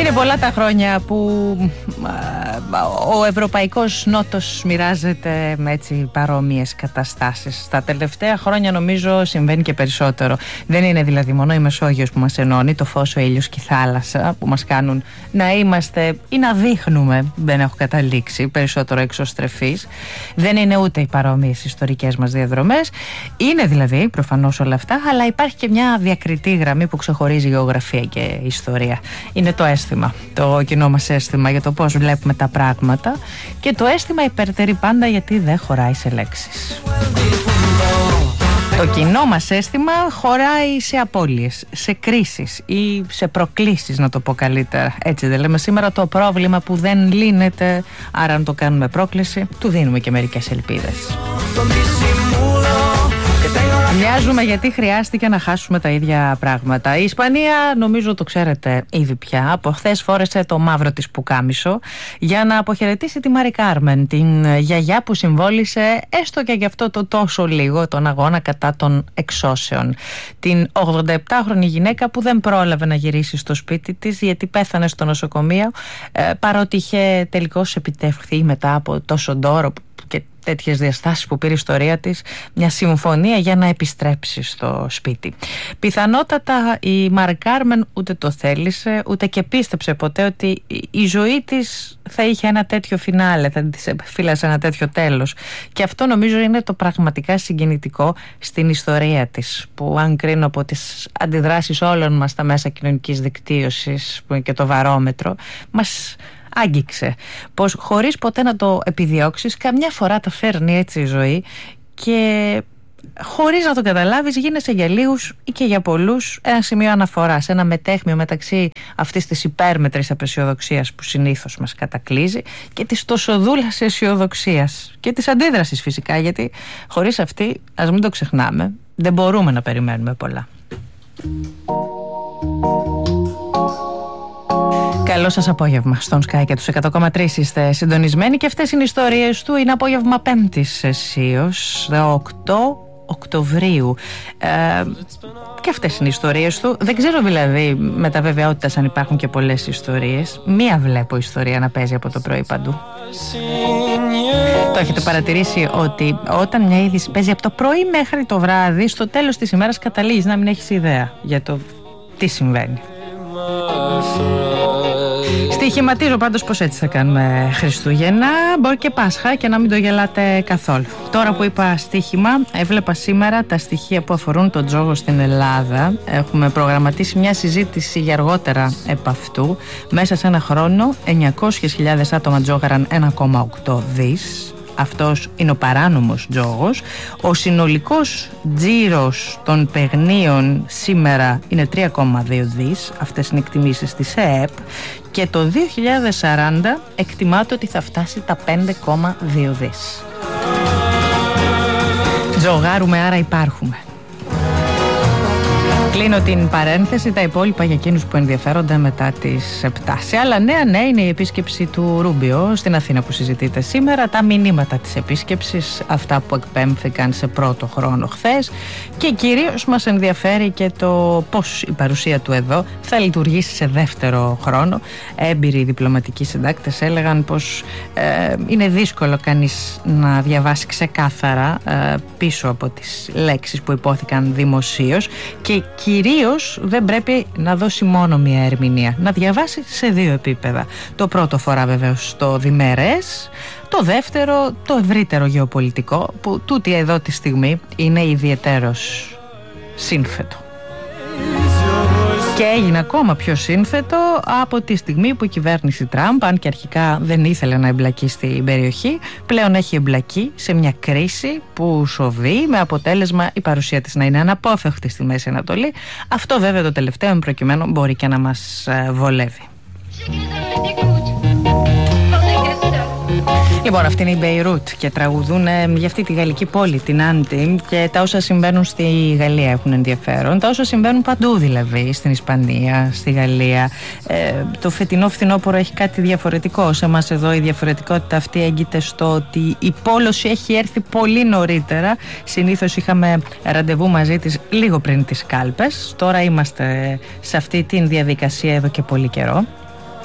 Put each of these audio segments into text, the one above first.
Είναι πολλά τα χρόνια που ο Ευρωπαϊκός Νότος μοιράζεται με έτσι παρόμοιες καταστάσεις. Τα τελευταία χρόνια νομίζω συμβαίνει και περισσότερο. Δεν είναι δηλαδή μόνο η Μεσόγειος που μας ενώνει, το φως, ο ήλιος και η θάλασσα που μας κάνουν να είμαστε ή να δείχνουμε, δεν έχω καταλήξει, περισσότερο εξωστρεφείς. Δεν είναι ούτε οι παρόμοιες ιστορικές μας διαδρομές. Είναι δηλαδή προφανώς όλα αυτά, αλλά υπάρχει και μια διακριτή γραμμή που ξεχωρίζει γεωγραφία και ιστορία. Είναι το αίσθημα, το κοινό μας αίσθημα για το πώς βλέπουμε τα πράγματα, και το αίσθημα υπερτερεί πάντα γιατί δεν χωράει σε λέξεις. Το κοινό μας αίσθημα χωράει σε απώλειες, σε κρίσεις ή σε προκλήσεις, να το πω καλύτερα. Έτσι δεν λέμε σήμερα το πρόβλημα που δεν λύνεται, άρα αν το κάνουμε πρόκληση, του δίνουμε και μερικές ελπίδες. Μοιάζουμε γιατί χρειάστηκε να χάσουμε τα ίδια πράγματα. Η Ισπανία, νομίζω το ξέρετε ήδη πια, από χθες φόρεσε το μαύρο της πουκάμισο για να αποχαιρετήσει τη Μάρι Κάρμεν, την γιαγιά που συμβόλισε έστω και γι' αυτό το τόσο λίγο τον αγώνα κατά των εξώσεων. Την 87χρονη γυναίκα που δεν πρόλαβε να γυρίσει στο σπίτι της γιατί πέθανε στο νοσοκομείο, παρότι είχε τελικώς επιτευχθεί μετά από τόσο ντόρο και τέτοιες διαστάσεις που πήρε η ιστορία της, μια συμφωνία για να επιστρέψει στο σπίτι. Πιθανότατα η Μάρι Κάρμεν ούτε το θέλησε, ούτε και πίστεψε ποτέ ότι η ζωή της θα είχε ένα τέτοιο φινάλε, θα της φύλασε ένα τέτοιο τέλος. Και αυτό νομίζω είναι το πραγματικά συγκινητικό στην ιστορία της, που αν κρίνω από τις αντιδράσεις όλων μας στα μέσα κοινωνικής δικτύωσης, που είναι και το βαρόμετρο, μας άγγιξε πως χωρίς ποτέ να το επιδιώξεις, καμιά φορά τα φέρνει έτσι η ζωή και χωρίς να το καταλάβεις γίνεσαι για λίγους ή και για πολλούς ένα σημείο αναφοράς, ένα μετέχμιο μεταξύ αυτής της υπέρμετρης απεσιοδοξίας που συνήθως μας κατακλείζει και της τοσοδούλας αισιοδοξίας και της αντίδρασης φυσικά, γιατί χωρίς αυτή, ας μην το ξεχνάμε, δεν μπορούμε να περιμένουμε πολλά. Καλό σας απόγευμα στον Sky και τους 100,3 είστε συντονισμένοι και αυτές είναι οι ιστορίες του. Είναι απόγευμα 5ης αισίως, 8 Οκτωβρίου. Και αυτές είναι οι ιστορίες του. Δεν ξέρω δηλαδή με τα βεβαιότητας αν υπάρχουν και πολλές ιστορίες. Μία βλέπω ιστορία να παίζει από το πρωί παντού. Το έχετε παρατηρήσει ότι όταν μια είδηση παίζει από το πρωί μέχρι το βράδυ, στο τέλος της ημέρας καταλήγεις να μην έχεις ιδέα για το τι συμβαίνει. Στοιχηματίζω πάντως πως έτσι θα κάνουμε Χριστούγεννα, μπορεί και Πάσχα, και να μην το γελάτε καθόλου. Τώρα που είπα στοίχημα, έβλεπα σήμερα τα στοιχεία που αφορούν τον τζόγο στην Ελλάδα. Έχουμε προγραμματίσει μια συζήτηση για αργότερα επ' αυτού. Μέσα σε ένα χρόνο 900.000 άτομα τζόγαραν 1,8 δις. Αυτός είναι ο παράνομος τζόγος. Ο συνολικός τζίρος των παιγνίων σήμερα είναι 3,2 δις. Αυτές είναι εκτιμήσεις της ΕΕΠ. Και το 2040 εκτιμάται ότι θα φτάσει τα 5,2 δις. Τζογάρουμε, άρα υπάρχουμε. Κλείνω την παρένθεση, τα υπόλοιπα για εκείνους που ενδιαφέρονται μετά τις 7. Σε άλλα νέα, ναι, είναι η επίσκεψη του Ρούμπιο στην Αθήνα που συζητείται σήμερα, τα μηνύματα της επίσκεψης, αυτά που εκπέμφθηκαν σε πρώτο χρόνο χθες, και κυρίως μας ενδιαφέρει και το πώς η παρουσία του εδώ θα λειτουργήσει σε δεύτερο χρόνο. Έμπειροι διπλωματικοί συντάκτες έλεγαν πως είναι δύσκολο κανείς να διαβάσει ξεκάθαρα πίσω από τις λέξεις που υπόθηκαν δημοσίως, και κυρίως δεν πρέπει να δώσει μόνο μία ερμηνεία, να διαβάσει σε δύο επίπεδα. Το πρώτο φορά βεβαίως το διμερές, το δεύτερο το ευρύτερο γεωπολιτικό, που τούτη εδώ τη στιγμή είναι ιδιαιτέρως σύνθετο. Και έγινε ακόμα πιο σύνθετο από τη στιγμή που η κυβέρνηση Τραμπ, αν και αρχικά δεν ήθελε να εμπλακεί στην περιοχή, πλέον έχει εμπλακεί σε μια κρίση που σοβεί, με αποτέλεσμα η παρουσία της να είναι αναπόφευκτη στη Μέση Ανατολή. Αυτό βέβαια το τελευταίο προκειμένου μπορεί και να μας βολεύει. Λοιπόν, αυτή είναι η Μπεϊρούτ και τραγουδούν για αυτή τη γαλλική πόλη, την Άντι, και τα όσα συμβαίνουν στη Γαλλία έχουν ενδιαφέρον. Τα όσα συμβαίνουν παντού δηλαδή, στην Ισπανία, στη Γαλλία. Το φετινό φθινόπωρο έχει κάτι διαφορετικό. Σε εμάς εδώ η διαφορετικότητα αυτή έγκυται στο ότι η πόλωση έχει έρθει πολύ νωρίτερα. Συνήθως είχαμε ραντεβού μαζί της λίγο πριν τις κάλπες. Τώρα είμαστε σε αυτή τη διαδικασία εδώ και πολύ καιρό.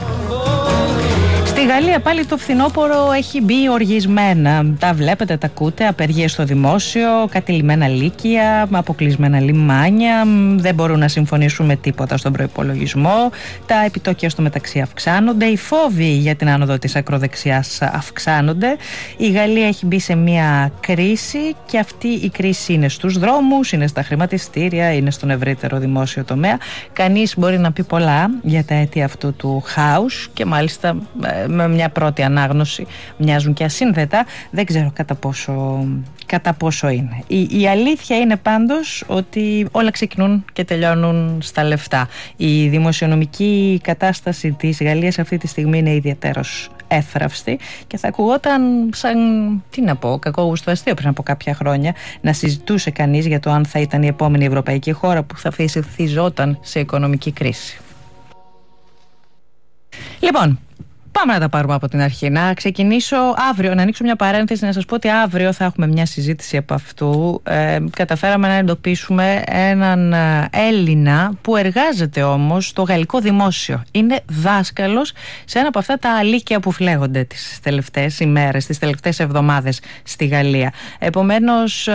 Γαλλία πάλι το φθινόπωρο έχει μπει οργισμένα. Τα βλέπετε, τα ακούτε, απεργίες στο δημόσιο, κατηλημένα λύκεια, αποκλεισμένα λιμάνια, δεν μπορούν να συμφωνήσουν με τίποτα στον προϋπολογισμό, τα επιτόκια στο μεταξύ αυξάνονται, οι φόβοι για την άνοδο της ακροδεξιάς αυξάνονται. Η Γαλλία έχει μπει σε μια κρίση και αυτή η κρίση είναι στους δρόμους, είναι στα χρηματιστήρια, είναι στον ευρύτερο δημόσιο τομέα. Κανείς μπορεί να πει πολλά για τα αίτια αυτού του χάους και μάλιστα με μια πρώτη ανάγνωση μοιάζουν και ασύνδετα. Δεν ξέρω κατά πόσο είναι. Η αλήθεια είναι πάντως ότι όλα ξεκινούν και τελειώνουν στα λεφτά. Η δημοσιονομική κατάσταση της Γαλλίας αυτή τη στιγμή είναι ιδιαίτερος έθραυστη και θα ακουγόταν σαν, τι να πω, κακόγουστο αστείο πριν από κάποια χρόνια να συζητούσε κανείς για το αν θα ήταν η επόμενη ευρωπαϊκή χώρα που θα θυζόταν σε οικονομική κρίση. Λοιπόν, πάμε να τα πάρουμε από την αρχή. Να ξεκινήσω αύριο, να ανοίξω μια παρένθεση, να σας πω ότι αύριο θα έχουμε μια συζήτηση από αυτού. Καταφέραμε να εντοπίσουμε έναν Έλληνα που εργάζεται όμως στο γαλλικό δημόσιο. Είναι δάσκαλος σε ένα από αυτά τα αλίκια που φλέγονται τις τελευταίες ημέρες, τις τελευταίες εβδομάδες στη Γαλλία. Επομένως,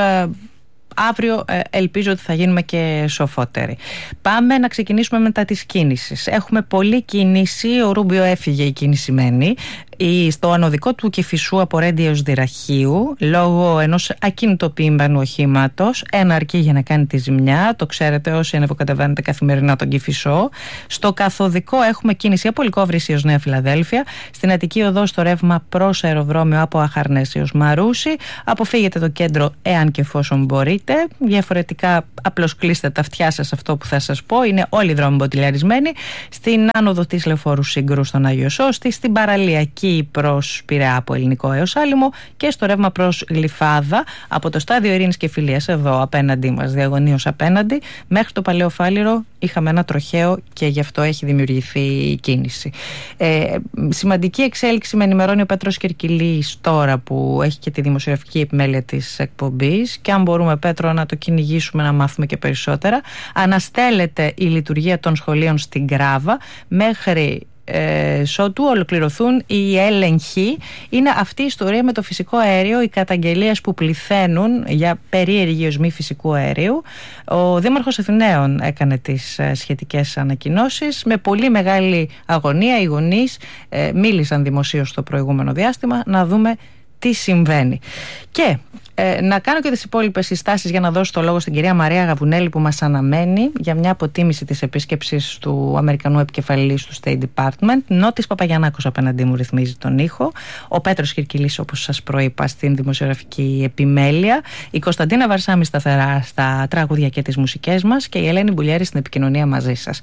αύριο ελπίζω ότι θα γίνουμε και σοφότεροι. Πάμε να ξεκινήσουμε μετά της κίνησης. Έχουμε πολλή κίνηση, ο Ρούμπιο έφυγε, η κίνηση μένει. Στο ανωδικό του Κηφισού από Ρέντι έως Δυραχείου, λόγω ενός ακινητοποιημένου οχήματος, ένα αρκεί για να κάνει τη ζημιά. Το ξέρετε όσοι ανεβοκατεβαίνετε καθημερινά τον Κηφισό. Στο καθοδικό έχουμε κίνηση από Λυκόβρηση έως Νέα Φιλαδέλφια. Στην Αττική Οδό στο ρεύμα προς αεροδρόμιο από Αχαρνές έως Μαρούσι. Αποφύγετε το κέντρο εάν και εφόσον μπορείτε. Διαφορετικά, απλώς κλείστε τα αυτιά σας, αυτό που θα σας πω. Είναι όλοι οι δρόμοι μποτιλιαρισμένοι. Στην άνοδο της Λεωφόρου Σύγκρου στον Άγιο Σώστη, στην παραλιακή προς Πειραιά από Ελληνικό έως Άλυμο και στο ρεύμα προς Γλυφάδα από το στάδιο Ειρήνης και Φιλίας εδώ απέναντί μας, διαγωνίως απέναντι, μέχρι το Παλαιό Φάληρο είχαμε ένα τροχαίο και γι' αυτό έχει δημιουργηθεί η κίνηση. Σημαντική εξέλιξη με ενημερώνει ο Πέτρος Κερκυλής τώρα που έχει και τη δημοσιογραφική επιμέλεια της εκπομπής και αν μπορούμε, Πέτρο, να το κυνηγήσουμε να μάθουμε και περισσότερα. Αναστέλλεται η λειτουργία των σχολείων στην Γκράβα μέχρι σότου ολοκληρωθούν οι έλεγχοι. Είναι αυτή η ιστορία με το φυσικό αέριο, οι καταγγελίες που πληθαίνουν για περίεργη οσμή φυσικού αερίου. Ο Δήμαρχος Αθηναίων έκανε τις σχετικές ανακοινώσεις. Με πολύ μεγάλη αγωνία οι γονείς μίλησαν δημοσίως το προηγούμενο διάστημα, να δούμε τι συμβαίνει. Και να κάνω και τις υπόλοιπες συστάσεις για να δώσω το λόγο στην κυρία Μαρία Γαβουνέλη που μας αναμένει για μια αποτίμηση της επίσκεψης του Αμερικανού επικεφαλής του State Department. Νότης Παπαγιαννάκος απέναντί μου ρυθμίζει τον ήχο. Ο Πέτρος Κυρκυλής, όπως σας προείπα, στην δημοσιογραφική επιμέλεια. Η Κωνσταντίνα Βαρσάμι σταθερά στα τραγούδια και τις μουσικές μας και η Ελένη Μπουλιέρη στην επικοινωνία μαζί σας.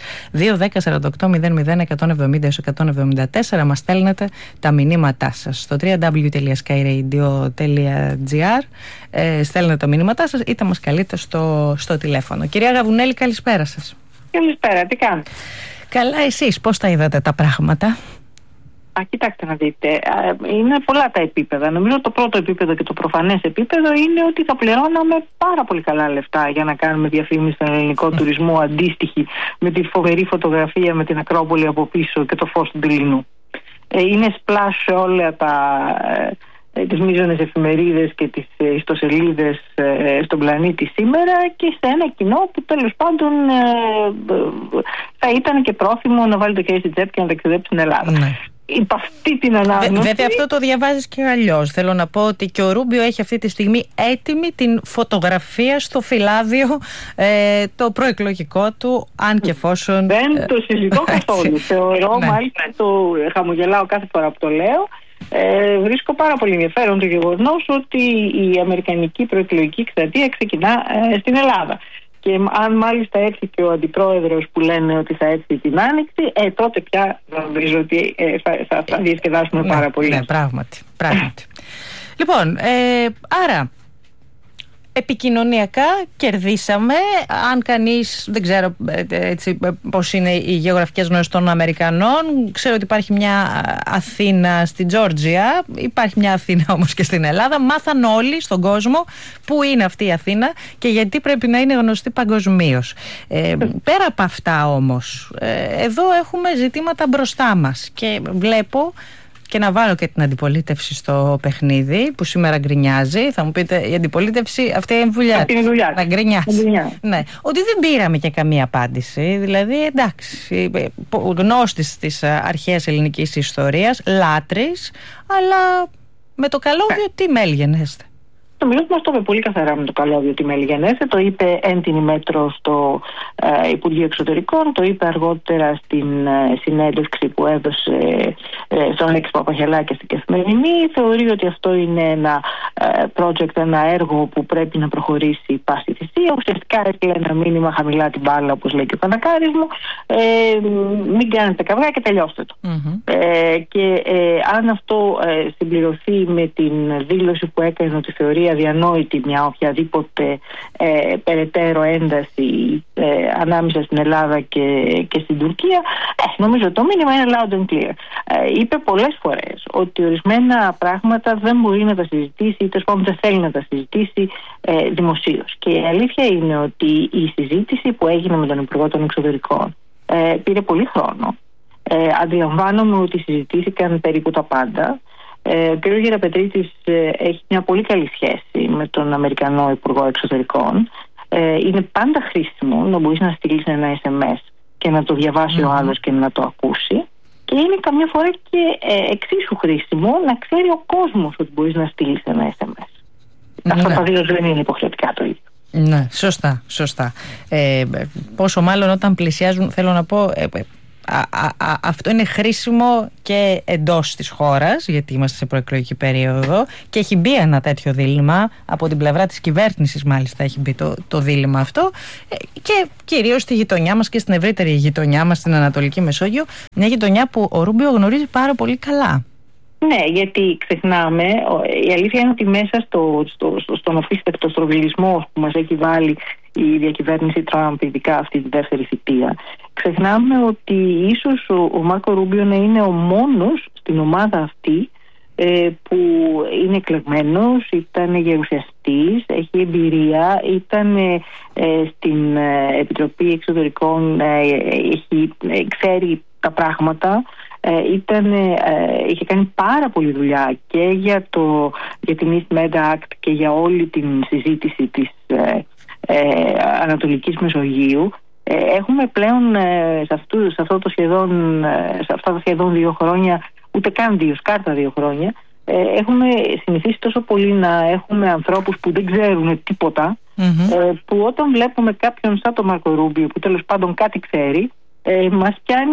2-10-48-00-170-174 μας στέλνετε τα μηνύματά σας στο www.skyradio.gr. Στέλνετε τα μηνύματά σας είτε μας καλείτε στο τηλέφωνο. Κυρία Γαβουνέλη, καλησπέρα σας. Καλησπέρα, τι κάνετε? Καλά, εσείς πώς τα είδατε τα πράγματα? Κοιτάξτε να δείτε, είναι πολλά τα επίπεδα. Νομίζω το πρώτο επίπεδο και το προφανές επίπεδο είναι ότι θα πληρώναμε πάρα πολύ καλά λεφτά για να κάνουμε διαφήμιση στον ελληνικό τουρισμό αντίστοιχη με τη φοβερή φωτογραφία με την Ακρόπολη από πίσω και το φως του Ντελινού. Είναι splash σε όλα τις μείζονες εφημερίδες και τις ιστοσελίδες στον πλανήτη σήμερα και σε ένα κοινό που τέλος πάντων θα ήταν και πρόθυμο να βάλει το χέρι στην τσέπη και να ταξιδέψει στην Ελλάδα. Ναι. Υπ' αυτή την ανάγνωση. Βέβαια αυτό το διαβάζεις και αλλιώς. Θέλω να πω ότι και ο Ρούμπιο έχει αυτή τη στιγμή έτοιμη την φωτογραφία στο φυλάδιο το προεκλογικό του, αν και εφόσον... Δεν το συζητώ καθόλου. Θεωρώ, μάλιστα το χαμογελάω κάθε φορά που το λέω. Βρίσκω πάρα πολύ ενδιαφέρον το γεγονός ότι η αμερικανική προεκλογική εκστρατεία ξεκινά στην Ελλάδα. Και αν μάλιστα έρθει και ο αντιπρόεδρος που λένε ότι θα έρθει την Άνοιξη, τότε πια νομίζω ότι θα διασκεδάσουμε πάρα πολύ. Ναι, πράγματι. Λοιπόν, άρα επικοινωνιακά κερδίσαμε. Αν κανείς, δεν ξέρω έτσι, πώς είναι οι γεωγραφικές γνώσεις των Αμερικανών, ξέρω ότι υπάρχει μια Αθήνα στην Τζόρτζια, υπάρχει μια Αθήνα όμως και στην Ελλάδα. Μάθαν όλοι στον κόσμο που είναι αυτή η Αθήνα και γιατί πρέπει να είναι γνωστή παγκοσμίως. Πέρα από αυτά όμως, εδώ έχουμε ζητήματα μπροστά μας και βλέπω και να βάλω και την αντιπολίτευση στο παιχνίδι που σήμερα γκρινιάζει. Θα μου πείτε, η αντιπολίτευση αυτή είναι δουλειά. Να γκρινιάζει. Ναι. Ότι δεν πήραμε και καμία απάντηση. Δηλαδή, εντάξει, γνώστης της αρχαίας ελληνικής ιστορίας, λάτρης, αλλά με το καλώδιο τι μέλγενέστε? Νομίζω ότι μας το είπε πολύ καθαρά με το καλώδιο τι μέλγενέστε. Το είπε έντινη μέτρο στο Υπουργείο Εξωτερικών, το είπε αργότερα στην συνέντευξη που έδωσε στον Αλέξη Παπαχελάκη στην Καθημερινή. Θεωρεί ότι αυτό είναι ένα project, ένα έργο που πρέπει να προχωρήσει πάση θυσία. Ουσιαστικά έστειλε ένα μήνυμα χαμηλά την μπάλα, όπως λέει και ο Πανακάρης μου. Μην κάνετε καυγά και τελειώστε το. Και αν αυτό συμπληρωθεί με την δήλωση που έκανε ότι θεωρεί αδιανόητη μια οποιαδήποτε περαιτέρω ένταση ανάμεσα στην Ελλάδα και στην Τουρκία, νομίζω ότι το μήνυμα είναι loud and clear. Είπε πολλές φορές ότι ορισμένα πράγματα δεν μπορεί να τα συζητήσει ή τέλος πάντων δεν θέλει να τα συζητήσει δημοσίως. Και η αλήθεια είναι ότι η συζήτηση που έγινε με τον Υπουργό των Εξωτερικών πήρε πολύ χρόνο. Αντιλαμβάνομαι ότι συζητήθηκαν περίπου τα πάντα. Ο κ. Γεραπετρίτης έχει μια πολύ καλή σχέση με τον Αμερικανό Υπουργό Εξωτερικών. Είναι πάντα χρήσιμο να μπορείς να στείλεις ένα SMS και να το διαβάσει ο άλλος και να το ακούσει. Και είναι καμιά φορά και εξίσου χρήσιμο να ξέρει ο κόσμος ότι μπορείς να στείλεις ένα SMS. Αυτά τα δύο δεν είναι υποχρεωτικά το ίδιο. Ναι, σωστά. Πόσο μάλλον όταν πλησιάζουν, θέλω να πω, αυτό είναι χρήσιμο και εντός της χώρας, γιατί είμαστε σε προεκλογική περίοδο και έχει μπει ένα τέτοιο δίλημμα από την πλευρά της κυβέρνησης, μάλιστα έχει μπει το δίλημμα αυτό, και κυρίως στη γειτονιά μας και στην ευρύτερη γειτονιά μας στην Ανατολική Μεσόγειο, μια γειτονιά που ο Ρούμπιο γνωρίζει πάρα πολύ καλά. Ναι, γιατί ξεχνάμε, η αλήθεια είναι ότι μέσα στον αφίστευτο στρογγυλισμό που μας έχει βάλει η διακυβέρνηση Τραμπ, ειδικά αυτή τη δεύτερη θητεία, ξεχνάμε ότι ίσως ο Μάρκο Ρούμπιο να είναι ο μόνος στην ομάδα αυτή που είναι εκλεγμένος, ήταν γερουσιαστής, έχει εμπειρία, ήταν στην Επιτροπή Εξωτερικών, ξέρει τα πράγματα. Είχε κάνει πάρα πολλή δουλειά και για την East Med Act και για όλη την συζήτηση της Ανατολικής Μεσογείου. Έχουμε πλέον σε αυτά τα σχεδόν 2 χρόνια, ούτε καν 2 χρόνια, έχουμε συνηθίσει τόσο πολύ να έχουμε ανθρώπους που δεν ξέρουν τίποτα, που όταν βλέπουμε κάποιον σαν τον Μάρκο Ρούμπιο που τέλος πάντων κάτι ξέρει, μας πιάνει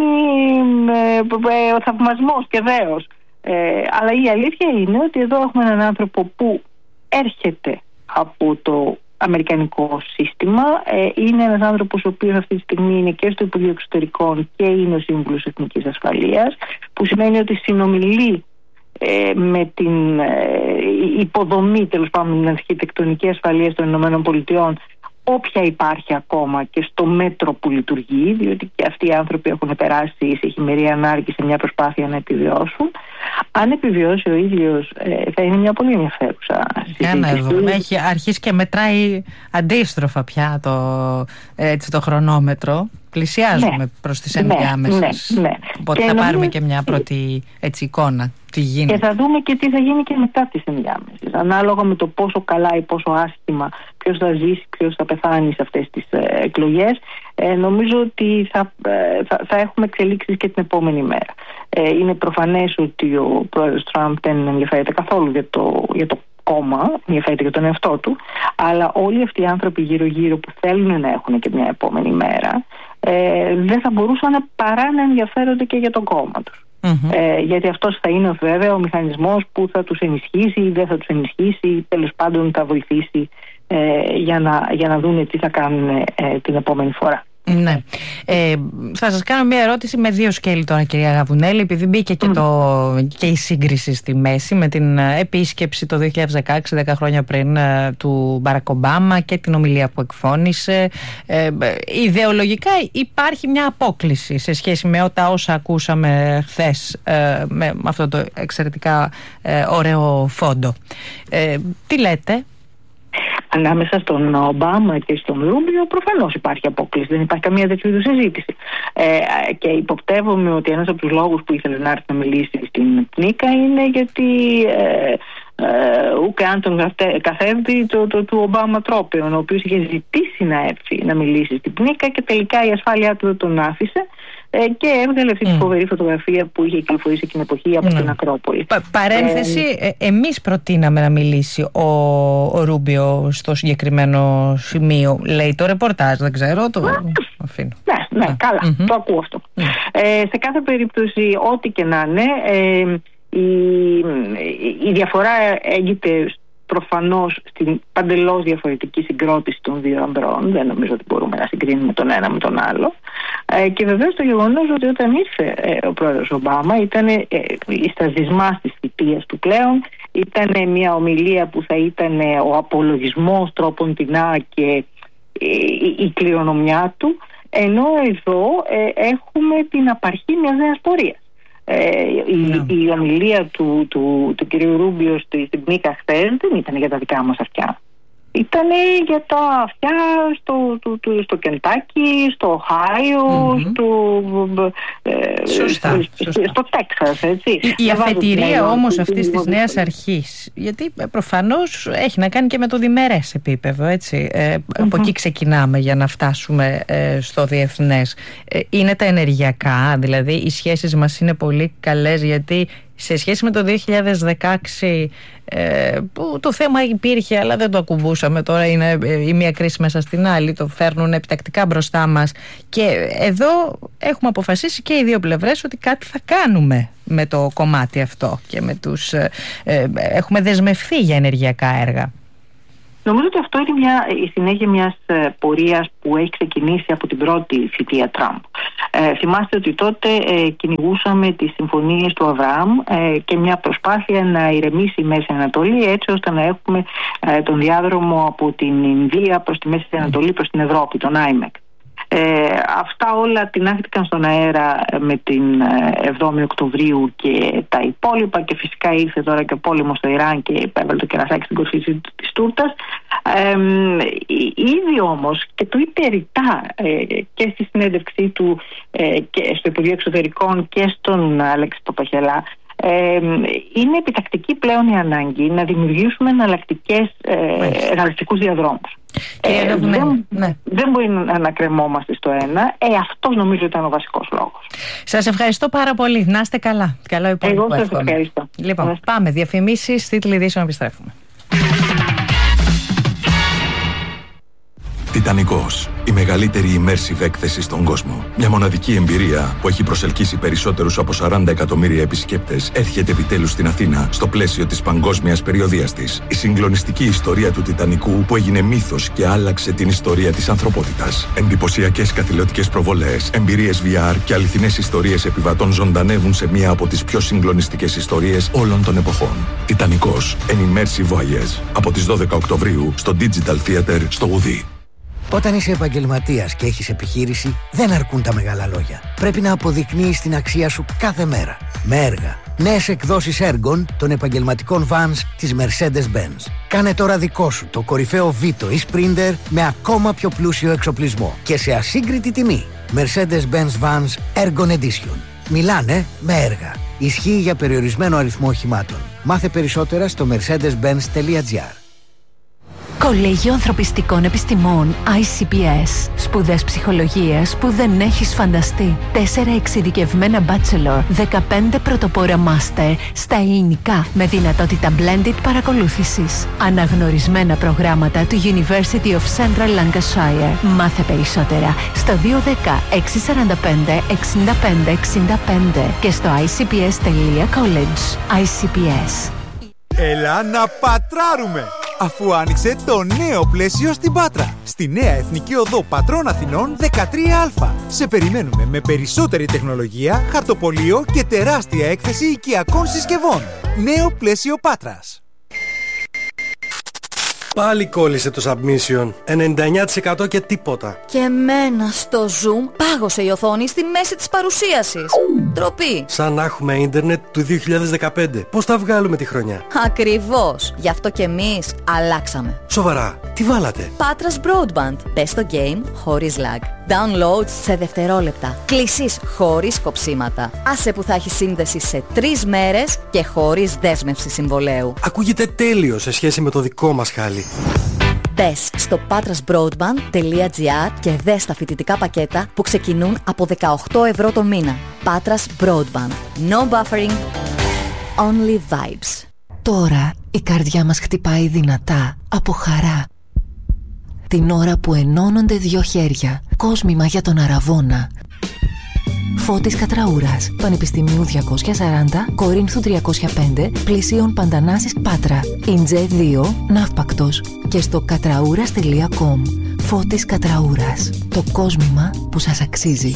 ο θαυμασμός και δέος. Αλλά η αλήθεια είναι ότι εδώ έχουμε έναν άνθρωπο που έρχεται από το αμερικανικό σύστημα. Είναι ένας άνθρωπος ο οποίος αυτή τη στιγμή είναι και στο Υπουργείο Εξωτερικών και είναι ο Σύμβουλος Εθνικής Ασφαλείας, που σημαίνει ότι συνομιλεί με την υποδομή, τέλος πάντων, με την αρχιτεκτονική ασφαλεία των ΗΠΑ, όποια υπάρχει ακόμα και στο μέτρο που λειτουργεί, διότι και αυτοί οι άνθρωποι έχουν περάσει σε χειμερή ανάγκη σε μια προσπάθεια να επιβιώσουν. Αν επιβιώσει ο ίδιος, θα είναι μια πολύ ενδιαφέρουσα συζήτηση. Έχει αρχίσει και μετράει αντίστροφα πια το χρονόμετρο. Πλησιάζουμε προς τις ενδιάμεσες. Οπότε θα πάρουμε και μια πρώτη εικόνα τι γίνεται. Και θα δούμε και τι θα γίνει και μετά τις ενδιάμεσες. Ανάλογα με το πόσο καλά ή πόσο άσχημα, ποιος θα ζήσει, ποιος θα πεθάνει σε αυτές τις εκλογές, νομίζω ότι θα έχουμε εξελίξεις και την επόμενη μέρα. Είναι προφανές ότι ο πρόεδρος Τραμπ δεν ενδιαφέρεται καθόλου για το κόμμα, ενδιαφέρεται για τον εαυτό του, αλλά όλοι αυτοί οι άνθρωποι γύρω-γύρω που θέλουν να έχουν και μια επόμενη μέρα, δεν θα μπορούσαν παρά να ενδιαφέρονται και για το κόμμα τους. Γιατί αυτός θα είναι βέβαια ο μηχανισμός που θα τους ενισχύσει ή δεν θα τους ενισχύσει ή τέλος πάντων θα βοηθήσει για να δούνε τι θα κάνουν την επόμενη φορά. Ναι. Θα σας κάνω μια ερώτηση με 2 σκέλη τώρα, κυρία Γαβουνέλη, επειδή μπήκε και η σύγκριση στη μέση με την επίσκεψη το 2016, 10 χρόνια πριν, του Μπαράκ Ομπάμα και την ομιλία που εκφώνησε. Ιδεολογικά υπάρχει μια απόκλιση σε σχέση με όσα ακούσαμε χθες με αυτό το εξαιρετικά ωραίο φόντο. Τι λέτε? ανάμεσα στον Ομπάμα και στον Ρούμπιο προφανώς υπάρχει απόκληση, δεν υπάρχει καμία τέτοιου είδους συζήτηση. Και υποπτεύομαι ότι ένας από τους λόγους που ήθελε να έρθει να μιλήσει στην ΠΝΙΚΑ είναι γιατί ούτε αν τον καθέβει του Ομπάμα τρόπεων, ο οποίος είχε ζητήσει να έρθει να μιλήσει στην ΠΝΙΚΑ και τελικά η ασφάλειά του δεν τον άφησε και έβγαλε αυτή τη φοβερή φωτογραφία που είχε κυκλοφορήσει εκείνη την εποχή από την Ακρόπολη. Παρένθεση, εμείς προτείναμε να μιλήσει ο Ρούμπιο στο συγκεκριμένο σημείο. Λέει το ρεπορτάζ, δεν ξέρω, το αφήνω. Ναι, καλά, το ακούω αυτό. Σε κάθε περίπτωση, ό,τι και να είναι, η διαφορά έγκυται προφανώς στην παντελώς διαφορετική συγκρότηση των δύο ανδρών. Δεν νομίζω ότι μπορούμε να συγκρίνουμε τον ένα με τον άλλο. Και βεβαίως το γεγονός ότι όταν ήρθε ο πρόεδρος Ομπάμα ήταν στα ζυσμά της θητείας του πλέον, ήταν μια ομιλία που θα ήταν ο απολογισμός τρόποντινά και η κληρονομιά του, ενώ εδώ έχουμε την απαρχή μιας νέας πορείας. Η ομιλία του κυρίου Ρούμπιο στην ΠΝΙΚΑ χθες δεν ήταν για τα δικά μας αυτιά. Ήταν για τα αυτιά στο Κεντάκι, στο Οχάιο, στο Τέξας, έτσι. Η αφετηρία όμως αυτής της νέας αρχής, γιατί προφανώς έχει να κάνει και με το διμερές επίπεδο, έτσι. Από εκεί ξεκινάμε για να φτάσουμε στο διεθνές. Είναι τα ενεργειακά, δηλαδή οι σχέσεις μας είναι πολύ καλές, γιατί σε σχέση με το 2016 που το θέμα υπήρχε αλλά δεν το ακουμπούσαμε, τώρα είναι η μία κρίση μέσα στην άλλη, το φέρνουν επιτακτικά μπροστά μας και εδώ έχουμε αποφασίσει και οι δύο πλευρές ότι κάτι θα κάνουμε με το κομμάτι αυτό και με έχουμε δεσμευθεί για ενεργειακά έργα. Νομίζω ότι αυτό είναι η συνέχεια μιας πορείας που έχει ξεκινήσει από την πρώτη θητεία Τραμπ. Θυμάστε ότι τότε κυνηγούσαμε τις συμφωνίες του Αβραάμ και μια προσπάθεια να ηρεμήσει η Μέση Ανατολή, έτσι ώστε να έχουμε τον διάδρομο από την Ινδία προς τη Μέση Ανατολή προς την Ευρώπη, τον IMEC. Αυτά όλα τεινάχτηκαν στον αέρα με την 7η Οκτωβρίου και τα υπόλοιπα, και φυσικά ήρθε τώρα και ο πόλεμος στο Ιράν και έβαλε το κερασάκι στην κορφή της τούρτας. Ήδη όμως, και το είπε ρητά και στη συνέντευξή του και στο Υπουργείο Εξωτερικών και στον Αλέξη Παπαχελά, είναι επιτακτική πλέον η ανάγκη να δημιουργήσουμε εναλλακτικούς διαδρόμους. Δεν μπορεί να κρεμόμαστε στο ένα. Αυτός νομίζω ήταν ο βασικός λόγος. Σας ευχαριστώ πάρα πολύ. Να είστε καλά. Καλό υπόλοιπο. Εγώ σας ευχαριστώ. Λοιπόν, πάμε. Διαφημίσεις, τίτλοι ειδήσεων, επιστρέφουμε. Τιτανικός. Η μεγαλύτερη immersive έκθεση στον κόσμο. Μια μοναδική εμπειρία που έχει προσελκύσει περισσότερους από 40 εκατομμύρια επισκέπτες έρχεται επιτέλους στην Αθήνα στο πλαίσιο της παγκόσμιας περιοδείας της. Η συγκλονιστική ιστορία του Τιτανικού που έγινε μύθος και άλλαξε την ιστορία της ανθρωπότητας. Εντυπωσιακές καθηλωτικές προβολές, εμπειρίες VR και αληθινές ιστορίες επιβατών ζωντανεύουν σε μία από τις πιο συγκλονιστικές ιστορίες όλων των εποχών. Τιτανικός. An immersive voyage. Από τις 12 Οκτωβρίου στο Digital Theater στο Γουδί. Όταν είσαι επαγγελματίας και έχεις επιχείρηση, δεν αρκούν τα μεγάλα λόγια. Πρέπει να αποδεικνύεις την αξία σου κάθε μέρα. Με έργα. Νέες εκδόσεις έργων των επαγγελματικών vans της Mercedes-Benz. Κάνε τώρα δικό σου το κορυφαίο Vito ή Sprinter με ακόμα πιο πλούσιο εξοπλισμό και σε ασύγκριτη τιμή. Mercedes-Benz Vans Ergon Edition. Μιλάνε με έργα. Ισχύει για περιορισμένο αριθμό οχημάτων. Μάθε περισσότερα στο mercedes-benz.gr. Κολέγιο Ανθρωπιστικών Επιστημών ICPS. Σπουδές ψυχολογίας που δεν έχεις φανταστεί. 4 εξειδικευμένα bachelor, 15 πρωτοπόρα master στα ελληνικά με δυνατότητα blended παρακολούθησης. Αναγνωρισμένα προγράμματα του University of Central Lancashire. Μάθε περισσότερα στο 210 645 65 65 και στο icps.college. ICPS. Έλα να πατράρουμε! Αφού άνοιξε το νέο πλαίσιο στην Πάτρα. Στη νέα Εθνική Οδό Πατρών Αθηνών 13α. Σε περιμένουμε με περισσότερη τεχνολογία, χαρτοπολείο και τεράστια έκθεση οικιακών συσκευών. Νέο πλαίσιο Πάτρας. Πάλι κόλλησε το submission. 99% και τίποτα. Και εμένα στο Zoom πάγωσε η οθόνη στη μέση της παρουσίασης. Ντροπή. Σαν να έχουμε ίντερνετ του 2015. Πώς θα βγάλουμε τη χρονιά? Ακριβώς. Γι' αυτό και εμείς αλλάξαμε. Σοβαρά, τι βάλατε? Πάτρας Broadband. Μπες στο game χωρίς lag. Download σε δευτερόλεπτα. Κλήσεις χωρίς κοψίματα. Άσε που θα έχει σύνδεση σε 3 μέρες και χωρίς δέσμευση συμβολαίου. Ακούγεται τέλειο σε σχέση με το δικό μας χάλι. Μπες στο patrasbroadband.gr και δες τα φοιτητικά πακέτα που ξεκινούν από 18 ευρώ το μήνα. Πάτρας Broadband. No buffering, only vibes. Τώρα η καρδιά μας χτυπάει δυνατά από χαρά. Την ώρα που ενώνονται 2 χέρια. Κόσμημα για τον Αραβώνα. Φώτης Κατραούρας, Πανεπιστημίου 240, Κορίνθου 305, Πλησίων Παντανάσης Πάτρα, Ιντζέ 2, Ναύπακτος και στο κατραούρας.com. Φώτης Κατραούρας, το κόσμημα που σας αξίζει.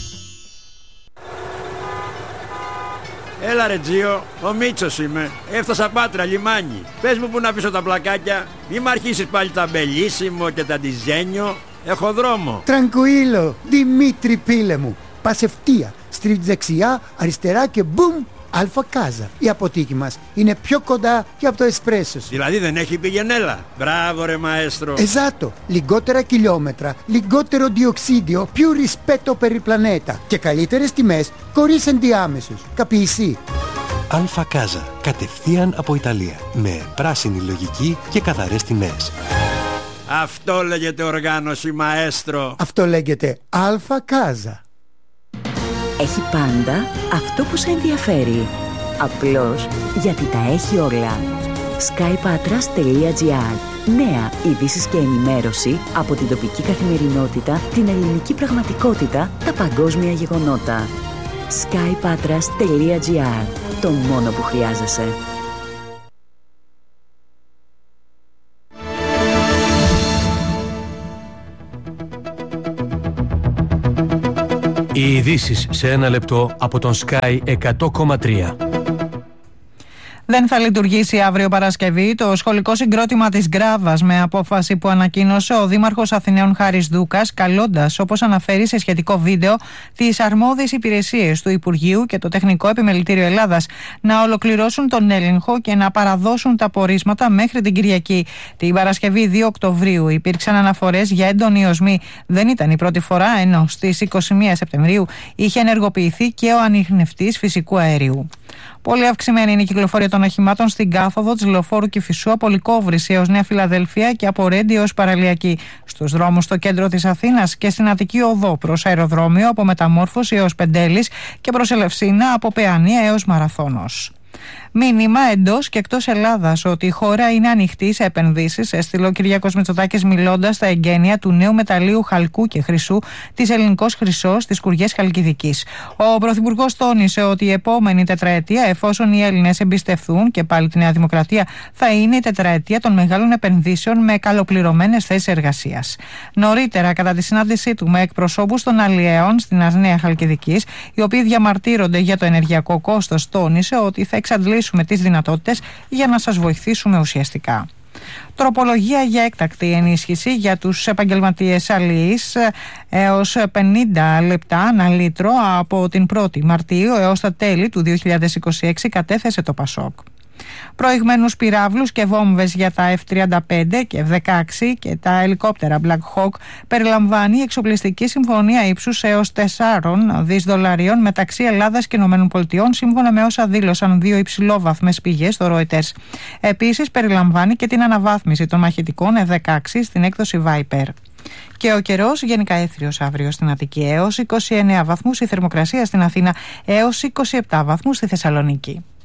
Έλα ρε Τζίο, ο Μίτσος είμαι. Έφτασα Πάτρα, λιμάνι. Πες μου που να πίσω τα πλακάκια. Μη μ' αρχίσεις πάλι τα μπελίσιμο και τα ντιζένιο. Έχω δρόμο. Τρανκουίλο, Δημήτρη πίλε μου. Πας ευθεία, στρίβεις δεξιά, αριστερά και μπουμ, Αλφα Κάζα. Η αποθήκη μας είναι πιο κοντά και από το εσπρέσο σου. Δηλαδή δεν έχει πηγενέλα. Μπράβο ρε μαέστρο. Εζάτο, λιγότερα χιλιόμετρα, λιγότερο διοξίδιο, più rispetto per il planeta και καλύτερες τιμές χωρίς ενδιάμεσους. Καπιεισί. Αλφα Κάζα, κατευθείαν από Ιταλία, με πράσινη λογική και καθαρές τιμές. Αυτό λέγεται οργάνωση μαέστρο. Αυτό λέγεται Αλφα Κάζα. Έχει πάντα αυτό που σε ενδιαφέρει. Απλώς γιατί τα έχει όλα. skypatras.gr. Νέα ειδήσεις και ενημέρωση από την τοπική καθημερινότητα, την ελληνική πραγματικότητα, τα παγκόσμια γεγονότα. skypatras.gr. Το μόνο που χρειάζεσαι. Οι ειδήσεις σε 1 λεπτό από τον Sky 100,3. Δεν θα λειτουργήσει αύριο Παρασκευή το σχολικό συγκρότημα της Γκράβας με απόφαση που ανακοίνωσε ο Δήμαρχος Αθηναίων Χάρης Δούκας, καλώντας, όπως αναφέρει σε σχετικό βίντεο, τις αρμόδιες υπηρεσίες του Υπουργείου και το Τεχνικό Επιμελητήριο Ελλάδας να ολοκληρώσουν τον έλεγχο και να παραδώσουν τα πορίσματα μέχρι την Κυριακή. Την Παρασκευή 2 Οκτωβρίου υπήρξαν αναφορές για έντονη οσμή. Δεν ήταν η πρώτη φορά, ενώ στις 21 Σεπτεμβρίου είχε ενεργοποιηθεί και ο ανιχνευτής φυσικού αερίου. Πολύ αυξημένη είναι η κυκλοφορία των οχημάτων στην κάθοδο της λεωφόρου Κηφισού από Λυκόβρηση έως Νέα Φιλαδέλφια και από Ρέντι έως Παραλιακή. Στους δρόμους στο κέντρο της Αθήνας και στην Αττική Οδό προς αεροδρόμιο από Μεταμόρφωση έως Πεντέλης και προς Ελευσίνα από Παιανία έως Μαραθώνος. Μήνυμα εντός και εκτός Ελλάδας ότι η χώρα είναι ανοιχτή σε επενδύσεις, έστειλε ο Κυριάκος Μητσοτάκης μιλώντας στα εγγένεια του νέου μεταλλείου χαλκού και χρυσού της Ελληνικός Χρυσός στις Κουριές Χαλκιδικής. Ο Πρωθυπουργός τόνισε ότι η επόμενη τετραετία, εφόσον οι Έλληνες εμπιστευθούν και πάλι τη Νέα Δημοκρατία, θα είναι η τετραετία των μεγάλων επενδύσεων με καλοπληρωμένες θέσεις εργασίας. Νωρίτερα, κατά τη συνάντησή του με εκπροσώπους των αλλιέων στην Νέα Χαλκιδικής, οι οποίοι διαμαρτύρονται για το ενεργειακό κόστος, τόνισε ότι θα εξαντλήσουμε τις δυνατότητες για να σας βοηθήσουμε ουσιαστικά. Τροπολογία για έκτακτη ενίσχυση για τους επαγγελματίες αλλιείς έως 50 λεπτά ανά λίτρο από την 1η Μαρτίου έως τα τέλη του 2026 κατέθεσε το ΠΑΣΟΚ. Προηγμένους πυράβλους και βόμβες για τα F-35 και F-16 και τα ελικόπτερα Black Hawk περιλαμβάνει η εξοπλιστική συμφωνία ύψους έως $4 δισεκατομμυρίων μεταξύ Ελλάδας και ΗΠΑ, σύμφωνα με όσα δήλωσαν 2 υψηλόβαθμες πηγές στο Reuters. Επίσης περιλαμβάνει και την αναβάθμιση των μαχητικών F-16 στην έκδοση Viper. Και ο καιρός γενικά έθριος αύριο στην Αττική έως 29 βαθμούς, η θερμοκρασία στην Αθήνα έως 27 βαθμούς στη Θεσσαλονίκη.